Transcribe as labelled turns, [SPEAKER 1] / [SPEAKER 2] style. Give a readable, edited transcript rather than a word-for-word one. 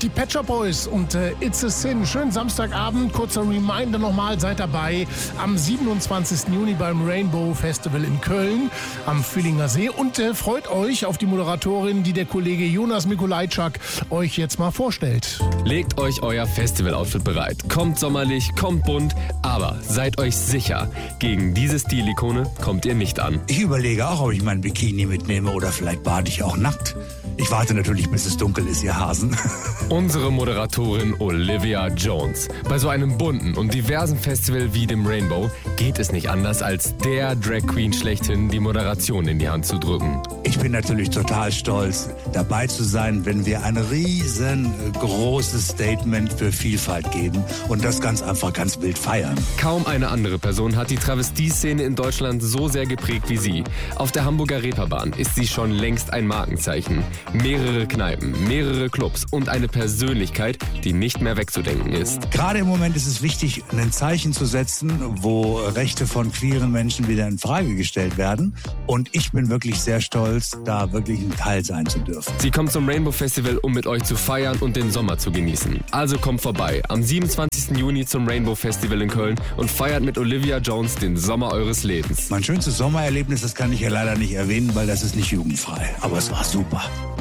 [SPEAKER 1] die Pet Shop Boys und It's a Sin. Schönen Samstagabend, kurzer Reminder nochmal, seid dabei am 27. Juni beim Rainbow Festival in Köln am Fühlinger See und freut euch auf die Moderatorin, die der Kollege Jonas Mikulajczak euch jetzt mal vorstellt.
[SPEAKER 2] Legt euch euer Festival-Outfit bereit. Kommt sommerlich, kommt bunt, aber seid euch sicher, gegen diese Stilikone kommt ihr nicht an.
[SPEAKER 3] Ich überlege auch, ob ich mein Bikini mitnehme oder vielleicht bade ich auch nackt. Ich warte natürlich, bis es dunkel ist, ihr Hasen.
[SPEAKER 2] Unsere Moderatorin Olivia Jones. Bei so einem bunten und diversen Festival wie dem Rainbow geht es nicht anders, als der Drag Queen schlechthin die Moderation in die Hand zu drücken.
[SPEAKER 3] Ich bin natürlich total stolz, dabei zu sein, wenn wir ein riesengroßes Statement für Vielfalt geben und das ganz einfach ganz wild feiern.
[SPEAKER 2] Kaum eine andere Person hat die Travestie-Szene in Deutschland so sehr geprägt wie sie. Auf der Hamburger Reeperbahn ist sie schon längst ein Markenzeichen. Mehrere Kneipen, mehrere Clubs und eine Persönlichkeit, die nicht mehr wegzudenken ist.
[SPEAKER 3] Gerade im Moment ist es wichtig, ein Zeichen zu setzen, wo Rechte von queeren Menschen wieder in Frage gestellt werden. Und ich bin wirklich sehr stolz, da wirklich ein Teil sein zu dürfen.
[SPEAKER 2] Sie kommt zum Rainbow Festival, um mit euch zu feiern und den Sommer zu genießen. Also kommt vorbei am 27. Juni zum Rainbow Festival in Köln und feiert mit Olivia Jones den Sommer eures Lebens.
[SPEAKER 3] Mein schönstes Sommererlebnis, das kann ich ja leider nicht erwähnen, weil das ist nicht jugendfrei. Aber es war super.